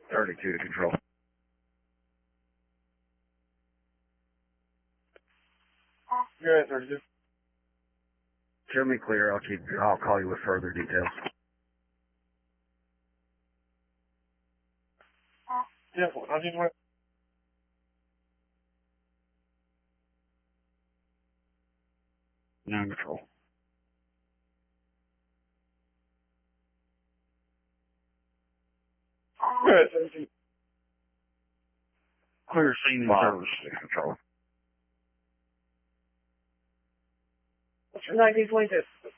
32 to control. Good, 32. Show me clear. I'll call you with further details. Yeah, I need to. No control. Good, 32. Clear scene and service to control. What's your 1922?